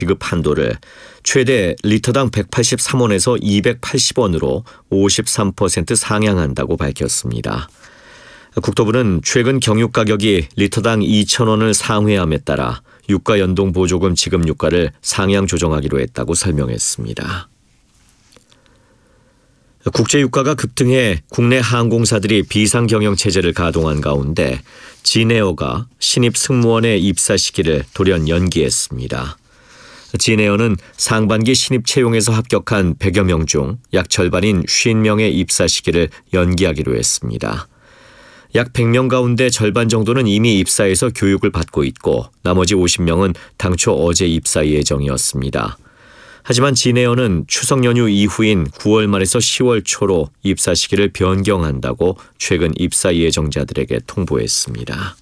지급 한도를 최대 리터당 183원에서 280원으로 53% 상향한다고 밝혔습니다. 국토부는 최근 경유 가격이 리터당 2,000원을 상회함에 따라 유가 연동 보조금 지급 유가를 상향 조정하기로 했다고 설명했습니다. 국제유가가 급등해 국내 항공사들이 비상경영 체제를 가동한 가운데 진에어가 신입 승무원의 입사 시기를 돌연 연기했습니다. 진에어는 상반기 신입 채용에서 합격한 100여 명 중 약 절반인 50명의 입사 시기를 연기하기로 했습니다. 약 100명 가운데 절반 정도는 이미 입사해서 교육을 받고 있고 나머지 50명은 당초 어제 입사 예정이었습니다. 하지만 진에어는 추석 연휴 이후인 9월 말에서 10월 초로 입사 시기를 변경한다고 최근 입사 예정자들에게 통보했습니다.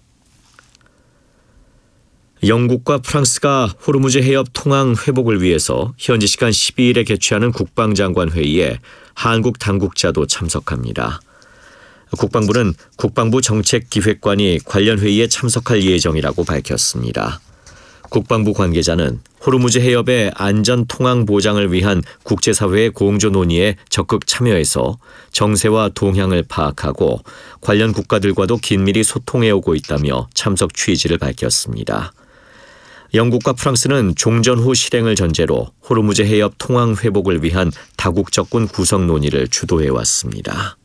영국과 프랑스가 호르무즈 해협 통항 회복을 위해서 현지 시간 12일에 개최하는 국방장관 회의에 한국 당국자도 참석합니다. 국방부는 국방부 정책기획관이 관련 회의에 참석할 예정이라고 밝혔습니다. 국방부 관계자는 호르무즈 해협의 안전 통항 보장을 위한 국제사회의 공조 논의에 적극 참여해서 정세와 동향을 파악하고 관련 국가들과도 긴밀히 소통해오고 있다며 참석 취지를 밝혔습니다. 영국과 프랑스는 종전 후 실행을 전제로 호르무즈 해협 통항 회복을 위한 다국적군 구성 논의를 주도해왔습니다.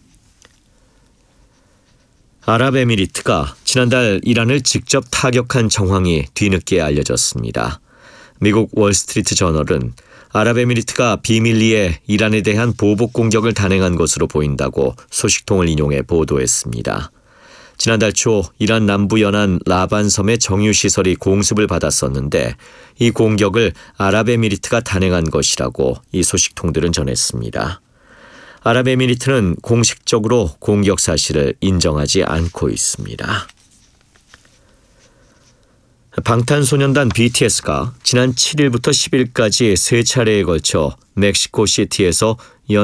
아랍에미리트가 지난달 이란을 직접 타격한 정황이 뒤늦게 알려졌습니다. 미국 월스트리트 저널은 아랍에미리트가 비밀리에 이란에 대한 보복 공격을 단행한 것으로 보인다고 소식통을 인용해 보도했습니다. 지난달 초 이란 남부 연안 라반 섬의 정유시설이 공습을 받았었는데 이 공격을 아랍에미리트가 단행한 것이라고 이 소식통들은 전했습니다. 아랍에미리트는 공식적으로 공격 사실을 인정하지 않고 있습니다. 방탄소년단 BTS가 지난 7일부터 10일까지 세 차례에 걸쳐 멕시코시티에서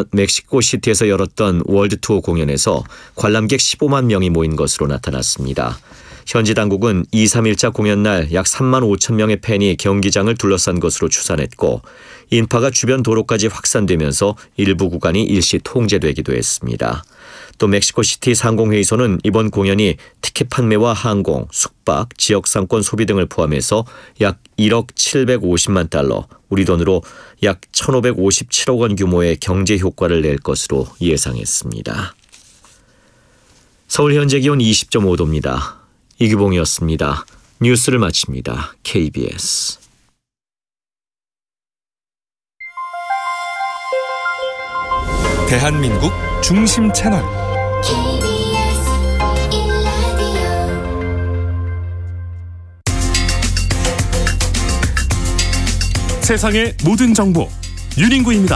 열었던 월드투어 공연에서 관람객 15만 명이 모인 것으로 나타났습니다. 현지 당국은 2, 3일차 공연날 약 3만 5천 명의 팬이 경기장을 둘러싼 것으로 추산했고 인파가 주변 도로까지 확산되면서 일부 구간이 일시 통제되기도 했습니다. 또 멕시코시티 상공회의소는 이번 공연이 티켓 판매와 항공, 숙박, 지역상권 소비 등을 포함해서 약 1억 750만 달러, 우리 돈으로 약 1,557억 원 규모의 경제 효과를 낼 것으로 예상했습니다. 서울 현재 기온 20.5도입니다. 이규봉이었습니다. 뉴스를 마칩니다. KBS. 대한민국 중심 채널 KBS 1라디오 세상의 모든 정보 윤인구입니다.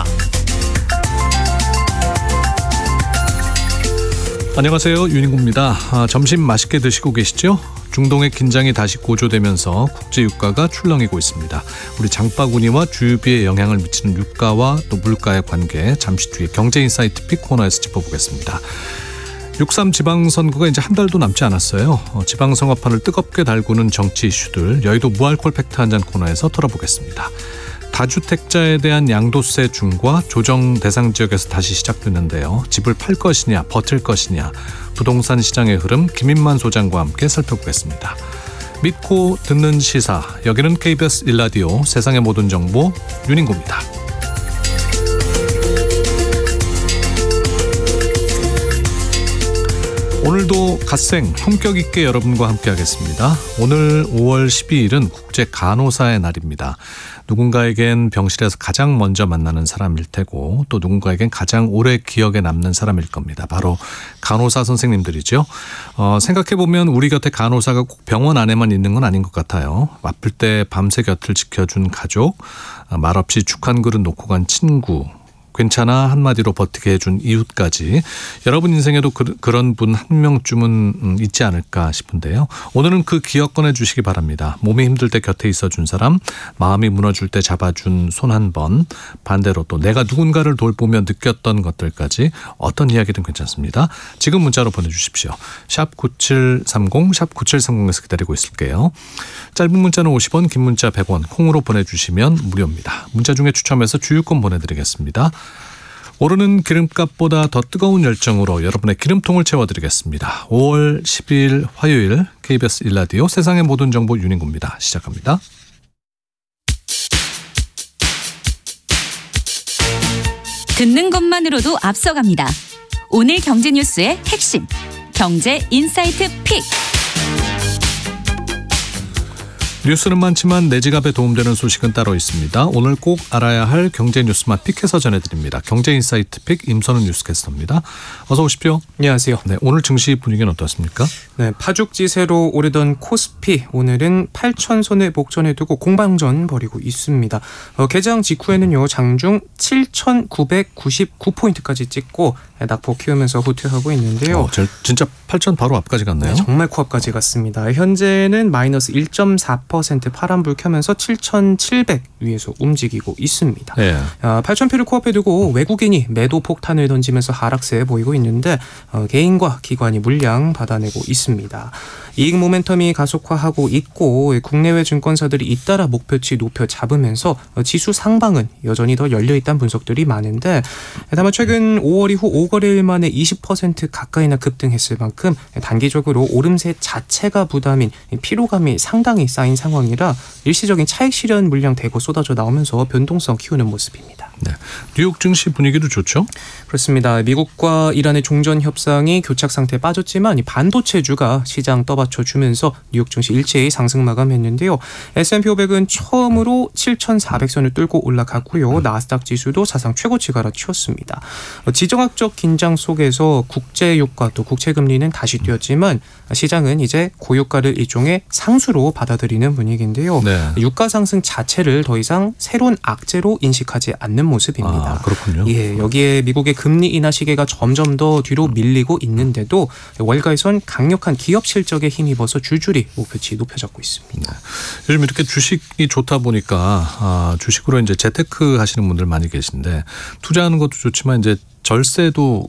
안녕하세요. 윤인구입니다. 점심 맛있게 드시고 계시죠? 중동의 긴장이 다시 고조되면서 국제유가가 출렁이고 있습니다. 우리 장바구니와 주유비에 영향을 미치는 유가와 또 물가의 관계 잠시 뒤에 경제인사이트 픽 코너에서 짚어보겠습니다. 6.3 지방선거가 이제 한 달도 남지 않았어요. 지방선거판을 뜨겁게 달구는 정치 이슈들 여의도 무알콜 팩트 한잔 코너에서 털어보겠습니다. 다주택자에 대한 양도세 중과 조정 대상 지역에서 다시 시작됐는데요. 집을 팔 것이냐 버틸 것이냐 부동산 시장의 흐름 김인만 소장과 함께 살펴보겠습니다. 믿고 듣는 시사 여기는 KBS 1라디오 세상의 모든 정보 윤인구입니다. 오늘도 갓생 품격 있게 여러분과 함께 하겠습니다. 오늘 5월 12일은 국제 간호사의 날입니다. 누군가에겐 병실에서 가장 먼저 만나는 사람일 테고 또 누군가에겐 가장 오래 기억에 남는 사람일 겁니다. 바로 간호사 선생님들이죠. 생각해보면 우리 곁에 간호사가 꼭 병원 안에만 있는 건 아닌 것 같아요. 아플 때 밤새 곁을 지켜준 가족, 말없이 죽 한 그릇 놓고 간 친구, 괜찮아 한마디로 버티게 해준 이웃까지 여러분 인생에도 그런 분 한 명쯤은 있지 않을까 싶은데요. 오늘은 그 기억 꺼내주시기 바랍니다. 몸이 힘들 때 곁에 있어준 사람, 마음이 무너질 때 잡아준 손 한 번, 반대로 또 내가 누군가를 돌보며 느꼈던 것들까지 어떤 이야기든 괜찮습니다. 지금 문자로 보내주십시오. 샵 9730, 샵 9730에서 기다리고 있을게요. 짧은 문자는 50원, 긴 문자 100원, 콩으로 보내주시면 무료입니다. 문자 중에 추첨해서 주유권 보내드리겠습니다. 오르는 기름값보다 더 뜨거운 열정으로 여러분의 기름통을 채워드리겠습니다. 5월 10일 화요일 KBS 1라디오 세상의 모든 정보 윤인구입니다. 시작합니다. 듣는 것만으로도 앞서갑니다. 오늘 경제 뉴스의 핵심, 경제 인사이트 픽. 뉴스는 많지만 내 지갑에 도움되는 소식은 따로 있습니다. 오늘 꼭 알아야 할 경제 뉴스만 픽해서 전해드립니다. 경제 인사이트 픽 임선우 뉴스캐스터입니다. 어서 오십시오. 안녕하세요. 네, 오늘 증시 분위기는 어떻습니까? 네, 파죽지세로 오르던 코스피 오늘은 8,000선을 목전에 두고 공방전 벌이고 있습니다. 개장 직후에는요 장중 7,999포인트까지 찍고 낙폭 키우면서 후퇴하고 있는데요. 진짜 8,000 바로 앞까지 갔네요. 네, 정말 코앞까지 갔습니다. 현재는 마이너스 1.4% 파란불 켜면서 7,700 위에서 움직이고 있습니다. 네. 8,000표를 코앞에 두고 외국인이 매도 폭탄을 던지면서 하락세 보이고 있는데 개인과 기관이 물량 받아내고 있습니다. 이익 모멘텀이 가속화하고 있고 국내외 증권사들이 잇따라 목표치 높여 잡으면서 지수 상방은 여전히 더 열려있다는 분석들이 많은데 다만 최근 5월 이후 5거래일 만에 20% 가까이나 급등했을 만큼 단기적으로 오름세 자체가 부담인 피로감이 상당히 쌓인 상황이라 일시적인 차익 실현 물량 대거 쏟아져 나오면서 변동성 키우는 모습입니다. 네. 뉴욕 증시 분위기도 좋죠? 그렇습니다. 미국과 이란의 종전 협상이 교착 상태에 빠졌지만 반도체주가 시장 떠받쳐주면서 뉴욕 증시 일제히 상승 마감했는데요. S&P 500은 처음으로 7,400선을 뚫고 올라갔고요. 나스닥 지수도 사상 최고치 갈아치웠습니다. 지정학적 긴장 속에서 국제유가 또 국채금리는 다시 뛰었지만 시장은 이제 고유가를 일종의 상수로 받아들이는 분위기인데요. 네. 유가 상승 자체를 더 이상 새로운 악재로 인식하지 않는 모습입니다. 아, 그렇군요. 예, 여기에 미국의 금리 인하 시계가 점점 더 뒤로 밀리고 있는데도 월가에선 강력한 기업 실적에 힘입어서 줄줄이 목표치 높여잡고 있습니다. 네. 요즘 이렇게 주식이 좋다 보니까 주식으로 이제 재테크 하시는 분들 많이 계신데 투자하는 것도 좋지만 이제 절세도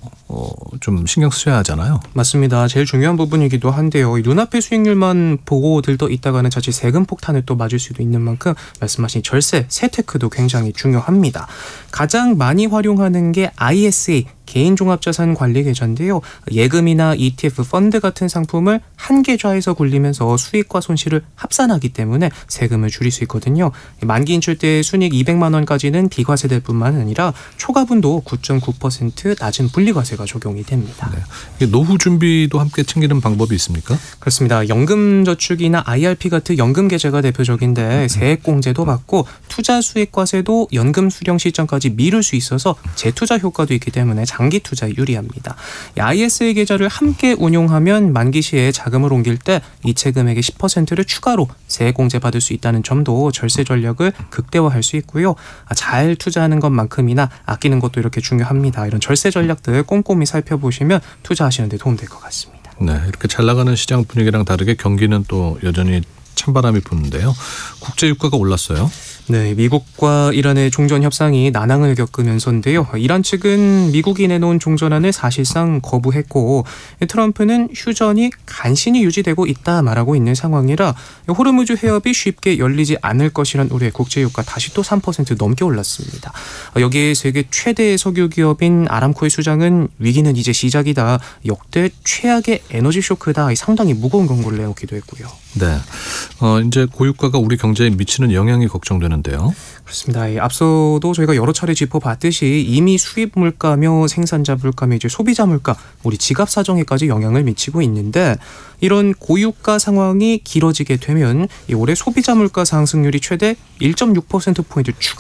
좀 신경 쓰셔야 하잖아요. 맞습니다. 제일 중요한 부분이기도 한데요. 눈앞의 수익률만 보고 들떠 있다가는 자칫 세금 폭탄을 또 맞을 수도 있는 만큼 말씀하신 절세, 세테크도 굉장히 중요합니다. 가장 많이 활용하는 게 ISA, 개인종합자산관리계좌인데요. 예금이나 ETF, 펀드 같은 상품을 한 계좌에서 굴리면서 수익과 손실을 합산하기 때문에 세금을 줄일 수 있거든요. 만기 인출 때 순이익 200만 원까지는 비과세될 뿐만 아니라 초과분도 9.9% 낮은 분리과세가 적용이 됩니다. 네. 이게 노후 준비도 함께 챙기는 방법이 있습니까? 그렇습니다. 연금저축이나 IRP 같은 연금계좌가 대표적인데 세액공제도 받고 투자 수익과세도 연금 수령 시점까지 미룰 수 있어서 재투자 효과도 있기 때문에 장기 투자에 유리합니다. ISA 계좌를 함께 운용하면 만기 시에 자금을 옮길 때 이체 금액의 10%를 추가로 세액공제 받을 수 있다는 점도 절세 전략을 극대화할 수 있고요. 잘 투자하는 것만큼이나 아끼는 것도 이렇게 중요합니다. 이런 절세 전략들 꼼꼼히 살펴보시면 투자하시는 데 도움될 것 같습니다. 네, 이렇게 잘 나가는 시장 분위기랑 다르게 경기는 또 여전히 찬바람이 부는데요. 국제 유가가 올랐어요. 네, 미국과 이란의 종전 협상이 난항을 겪으면서인데요. 이란 측은 미국이 내놓은 종전안을 사실상 거부했고 트럼프는 휴전이 간신히 유지되고 있다 말하고 있는 상황이라 호르무즈 해협이 쉽게 열리지 않을 것이란 우려의 국제유가 다시 또 3% 넘게 올랐습니다. 여기에 세계 최대 석유 기업인 아람코의 수장은 위기는 이제 시작이다. 역대 최악의 에너지 쇼크다. 상당히 무거운 경고를 내놓기도 했고요. 네, 이제 고유가가 우리 경제에 미치는 영향이 걱정되는데요. 그렇습니다. 앞서도 저희가 여러 차례 짚어봤듯이 이미 수입 물가며 생산자 물가며 이제 소비자 물가, 우리 지갑 사정에까지 영향을 미치고 있는데 이런 고유가 상황이 길어지게 되면 올해 소비자 물가 상승률이 최대 1.6%포인트 추가로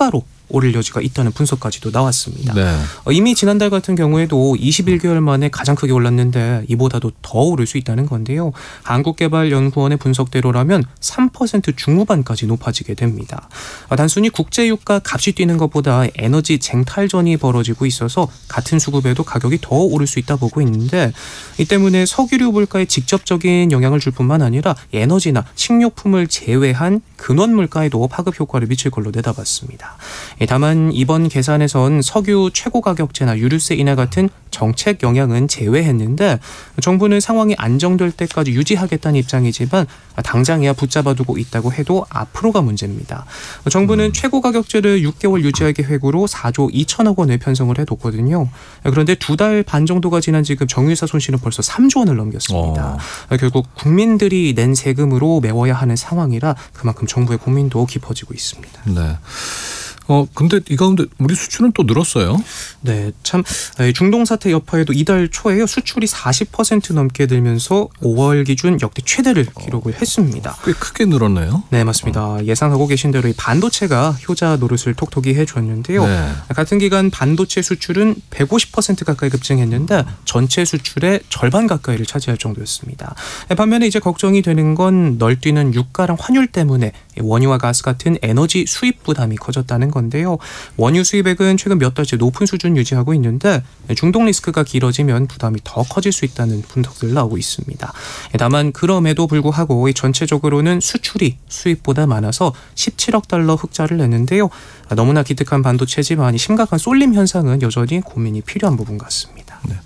오를 여지가 있다는 분석까지도 나왔습니다. 네. 이미 지난달 같은 경우에도 21개월 만에 가장 크게 올랐는데 이보다도 더 오를 수 있다는 건데요. 한국개발연구원의 분석대로라면 3% 중후반까지 높아지게 됩니다. 단순히 국제유가 값이 뛰는 것보다 에너지 쟁탈전이 벌어지고 있어서 같은 수급에도 가격이 더 오를 수 있다 보고 있는데 이 때문에 석유류 물가에 직접적인 영향을 줄 뿐만 아니라 에너지나 식료품을 제외한 근원 물가에도 파급 효과를 미칠 걸로 내다봤습니다. 다만 이번 계산에선 석유 최고 가격제나 유류세 인하 같은 정책 영향은 제외했는데 정부는 상황이 안정될 때까지 유지하겠다는 입장이지만 당장이야 붙잡아두고 있다고 해도 앞으로가 문제입니다. 정부는 최고 가격제를 6개월 유지할 계획으로 4조 2천억 원을 편성을 해뒀거든요. 그런데 2달 반 정도가 지난 지금 정유사 손실은 벌써 3조 원을 넘겼습니다. 결국 국민들이 낸 세금으로 메워야 하는 상황이라 그만큼 정부의 고민도 깊어지고 있습니다. 네. 근데 이 가운데 우리 수출은 또 늘었어요. 네, 참 중동 사태 여파에도 이달 초에요 수출이 40% 넘게 늘면서 5월 기준 역대 최대를 기록을 했습니다. 꽤 크게 늘었네요. 네, 맞습니다. 예상하고 계신 대로 이 반도체가 효자 노릇을 톡톡히 해줬는데요. 네. 같은 기간 반도체 수출은 150% 가까이 급증했는데 전체 수출의 절반 가까이를 차지할 정도였습니다. 반면에 이제 걱정이 되는 건 널뛰는 유가랑 환율 때문에 원유와 가스 같은 에너지 수입 부담이 커졌다는 건데요. 원유 수입액은 최근 몇 달째 높은 수준 유지하고 있는데 중동 리스크가 길어지면 부담이 더 커질 수 있다는 분석들 나오고 있습니다. 다만 그럼에도 불구하고 전체적으로는 수출이 수입보다 많아서 17억 달러 흑자를 냈는데요. 너무나 기특한 반도체지만 심각한 쏠림 현상은 여전히 고민이 필요한 부분 같습니다. 네.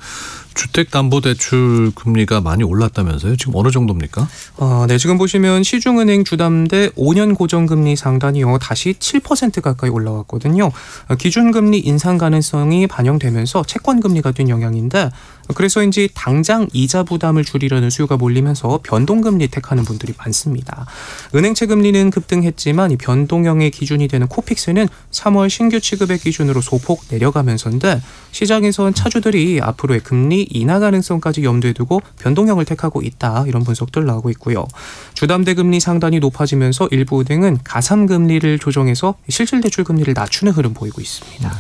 주택담보대출 금리가 많이 올랐다면서요? 지금 어느 정도입니까? 네, 지금 보시면 시중은행 주담대 5년 고정금리 상단이요 다시 7% 가까이 올라왔거든요. 기준금리 인상 가능성이 반영되면서 채권금리가 뛴 영향인데 그래서인지 당장 이자 부담을 줄이려는 수요가 몰리면서 변동금리 택하는 분들이 많습니다. 은행채 금리는 급등했지만 이 변동형의 기준이 되는 코픽스는 3월 신규 취급액 기준으로 소폭 내려가면서인데 시장에선 차주들이 앞으로의 금리 인하 가능성까지 염두에 두고 변동형을 택하고 있다 이런 분석들 나오고 있고요. 주담대 금리 상단이 높아지면서 일부 은행은 가삼금리를 조정해서 실질대출 금리를 낮추는 흐름 보이고 있습니다.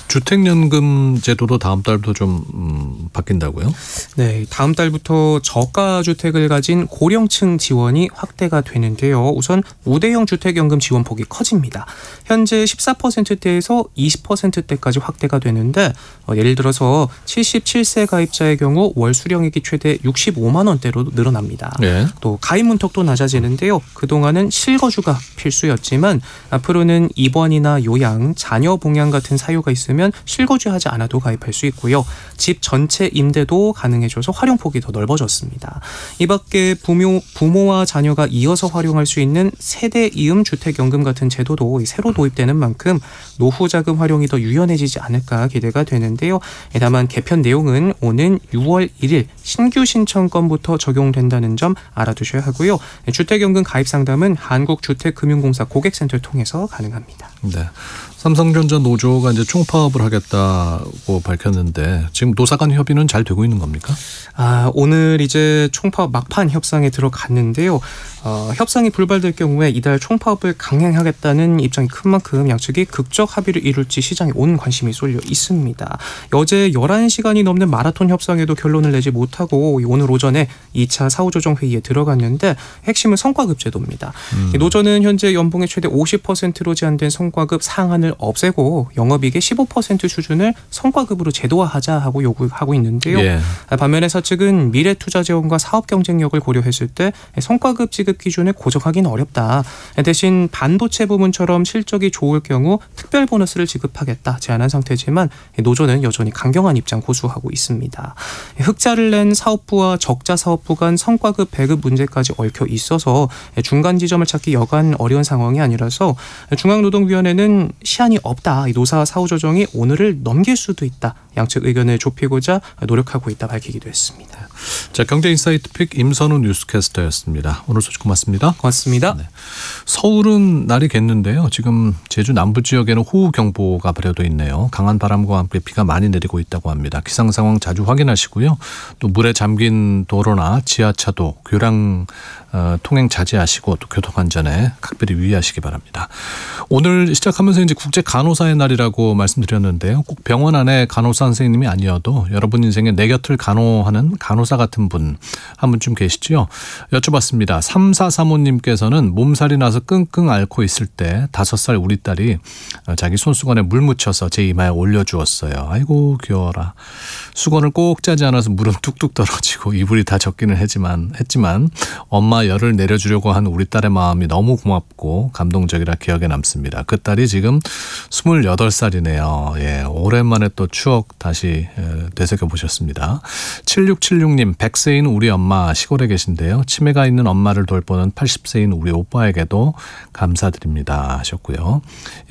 주택연금 제도도 다음 달부터 좀 바뀐다고요? 네, 다음 달부터 저가 주택을 가진 고령층 지원이 확대가 되는데요. 우선 우대형 주택연금 지원폭이 커집니다. 현재 14%대에서 20%대까지 확대가 되는데 예를 들어서 77세 가입자의 경우 월 수령액이 최대 65만 원대로 늘어납니다. 네. 또 가입 문턱도 낮아지는데요. 그동안은 실거주가 필수였지만 앞으로는 입원이나 요양, 자녀 봉양 같은 사유가 있으면 실거주하지 않아도 가입할 수 있고요. 집 전체 임대도 가능해져서 활용폭이 더 넓어졌습니다. 이 밖에 부모와 자녀가 이어서 활용할 수 있는 세대 이음 주택연금 같은 제도도 새로 도입되는 만큼 노후 자금 활용이 더 유연해지지 않을까 기대가 되는데요. 다만 개편 내용은 오는 6월 1일 신규 신청건부터 적용된다는 점 알아두셔야 하고요. 주택연금 가입 상담은 한국주택금융공사 고객센터를 통해서 가능합니다. 네. 삼성전자 노조가 이제 총파업을 하겠다고 밝혔는데 지금 노사 간 협의는 잘 되고 있는 겁니까? 오늘 이제 총파업 막판 협상에 들어갔는데요. 협상이 불발될 경우에 이달 총파업을 강행하겠다는 입장이 큰 만큼 양측이 극적 합의를 이룰지 시장에 온 관심이 쏠려 있습니다. 어제 11시간이 넘는 마라톤 협상에도 결론을 내지 못하고 오늘 오전에 2차 사후조정회의에 들어갔는데 핵심은 성과급 제도입니다. 노조는 현재 연봉의 최대 50%로 제한된 성과급 상한을 없애고 영업이익의 15% 수준을 성과급으로 제도화하자 하고 요구하고 있는데요. 예. 반면에 사측은 미래 투자 재원과 사업 경쟁력을 고려했을 때 성과급 지급 기준을 고정하기는 어렵다. 대신 반도체 부문처럼 실적이 좋을 경우 특별 보너스를 지급하겠다 제안한 상태지만 노조는 여전히 강경한 입장 고수하고 있습니다. 흑자를 낸 사업부와 적자 사업부 간 성과급 배급 문제까지 얽혀 있어서 중간 지점을 찾기 여간 어려운 상황이 아니라서 중앙노동위원회는 시한이 없다. 노사 사후조정이 오늘을 넘길 수도 있다. 양측 의견을 좁히고자 노력하고 있다 밝히기도 했습니다. 자, 경제인사이트 픽 임선우 뉴스캐스터였습니다. 오늘 소식 고맙습니다. 고맙습니다. 네. 서울은 날이 겠는데요. 지금 제주 남부 지역에는 호우경보가 발효돼 있네요. 강한 바람과 함께 비가 많이 내리고 있다고 합니다. 기상 상황 자주 확인하시고요. 또 물에 잠긴 도로나 지하차도, 교량 통행 자제하시고 또 교통안전에 각별히 유의하시기 바랍니다. 오늘 시작하면서 이제 국제 간호사의 날이라고 말씀드렸는데요. 꼭 병원 안에 간호사 선생님이 아니어도 여러분 인생에 내 곁을 간호하는 간호사 같은 분 한 분쯤 계시죠. 여쭤봤습니다. 3435님께서는 몸살이 나서 끙끙 앓고 있을 때 5살 우리 딸이 자기 손수건에 물 묻혀서 제 이마에 올려주었어요. 아이고 귀여워라. 수건을 꼭 짜지 않아서 물은 뚝뚝 떨어지고 이불이 다 젖기는 했지만 엄마 열을 내려주려고 한 우리 딸의 마음이 너무 고맙고 감동적이라 기억에 남습니다. 그 딸이 지금 28살이네요. 예, 오랜만에 또 추억 다시 되새겨 보셨습니다. 7676님 100세인 우리 엄마 시골에 계신데요. 치매가 있는 엄마를 돌보는 80세인 우리 오빠에게도 감사드립니다 하셨고요.